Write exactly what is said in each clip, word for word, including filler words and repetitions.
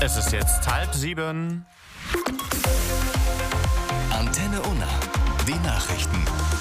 Es ist jetzt halb sieben. Antenne Unna. Die Nachrichten.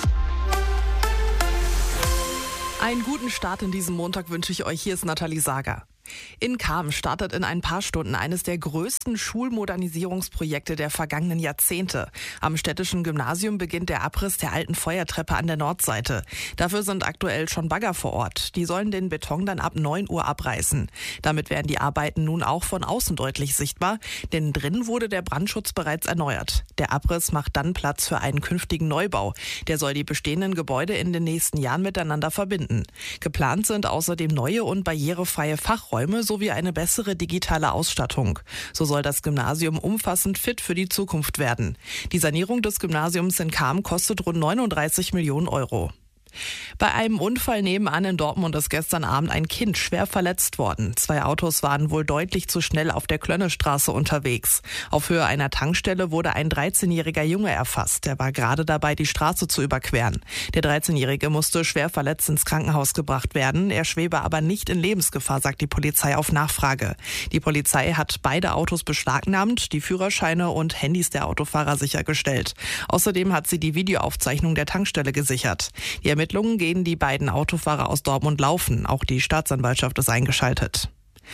Einen guten Start in diesem Montag wünsche ich euch. Hier ist Nathalie Sager. In Cham startet in ein paar Stunden eines der größten Schulmodernisierungsprojekte der vergangenen Jahrzehnte. Am städtischen Gymnasium beginnt der Abriss der alten Feuertreppe an der Nordseite. Dafür sind aktuell schon Bagger vor Ort. Die sollen den Beton dann ab neun Uhr abreißen. Damit werden die Arbeiten nun auch von außen deutlich sichtbar, denn drin wurde der Brandschutz bereits erneuert. Der Abriss macht dann Platz für einen künftigen Neubau. Der soll die bestehenden Gebäude in den nächsten Jahren miteinander verbinden. Geplant sind außerdem neue und barrierefreie Fachräume sowie eine bessere digitale Ausstattung. So soll das Gymnasium umfassend fit für die Zukunft werden. Die Sanierung des Gymnasiums in Cham kostet rund neununddreißig Millionen Euro. Bei einem Unfall nebenan in Dortmund ist gestern Abend ein Kind schwer verletzt worden. Zwei Autos waren wohl deutlich zu schnell auf der Klönnestraße unterwegs. Auf Höhe einer Tankstelle wurde ein dreizehnjähriger Junge erfasst. Er war gerade dabei, die Straße zu überqueren. Der dreizehnjährige musste schwer verletzt ins Krankenhaus gebracht werden. Er schwebe aber nicht in Lebensgefahr, sagt die Polizei auf Nachfrage. Die Polizei hat beide Autos beschlagnahmt, die Führerscheine und Handys der Autofahrer sichergestellt. Außerdem hat sie die Videoaufzeichnung der Tankstelle gesichert. Die Ermittlungen gegen die beiden Autofahrer aus Dortmund laufen. Auch die Staatsanwaltschaft ist eingeschaltet.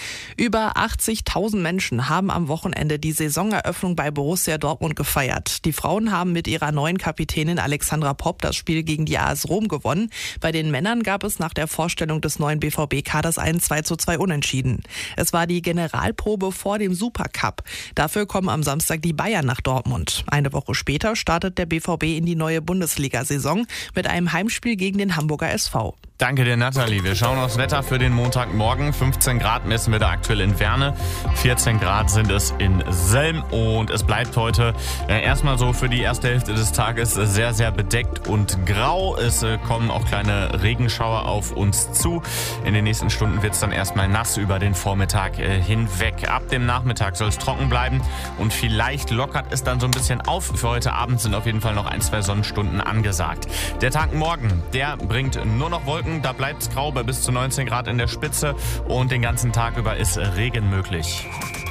Über achtzigtausend Menschen haben am Wochenende die Saisoneröffnung bei Borussia Dortmund gefeiert. Die Frauen haben mit ihrer neuen Kapitänin Alexandra Popp das Spiel gegen die A S Rom gewonnen. Bei den Männern gab es nach der Vorstellung des neuen B V B-Kaders ein zwei zu zwei Unentschieden. Es war die Generalprobe vor dem Supercup. Dafür kommen am Samstag die Bayern nach Dortmund. Eine Woche später startet der B V B in die neue Bundesliga-Saison mit einem Heimspiel gegen den Hamburger S V. Danke dir, Nathalie. Wir schauen aufs Wetter für den Montagmorgen. fünfzehn Grad messen wir da aktuell in Werne. vierzehn Grad sind es in Selm. Und es bleibt heute äh, erstmal so für die erste Hälfte des Tages sehr, sehr bedeckt und grau. Es äh, kommen auch kleine Regenschauer auf uns zu. In den nächsten Stunden wird es dann erstmal nass über den Vormittag äh, hinweg. Ab dem Nachmittag soll es trocken bleiben. Und vielleicht lockert es dann so ein bisschen auf. Für heute Abend sind auf jeden Fall noch ein, zwei Sonnenstunden angesagt. Der Tag morgen, der bringt nur noch Wolken. Da bleibt es grau bei bis zu neunzehn Grad in der Spitze und den ganzen Tag über ist Regen möglich.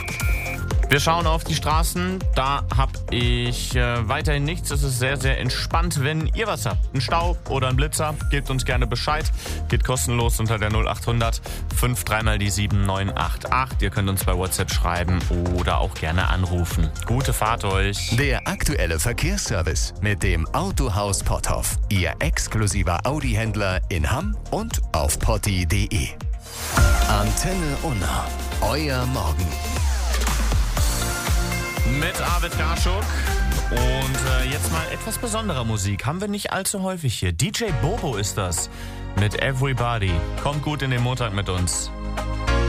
Wir schauen auf die Straßen, da habe ich äh, weiterhin nichts. Es ist sehr, sehr entspannt. Wenn ihr was habt, einen Stau oder einen Blitzer, gebt uns gerne Bescheid. Geht kostenlos unter der null acht hundert fünf drei mal die sieben neun acht acht. Ihr könnt uns bei WhatsApp schreiben oder auch gerne anrufen. Gute Fahrt euch. Der aktuelle Verkehrsservice mit dem Autohaus Potthoff. Ihr exklusiver Audi-Händler in Hamm und auf potti punkt de. Antenne Unna. Euer Morgen. Mit Arvid Garschuk und äh, jetzt mal etwas besonderer Musik. Haben wir nicht allzu häufig hier. D J Bobo ist das mit Everybody. Kommt gut in den Montag mit uns.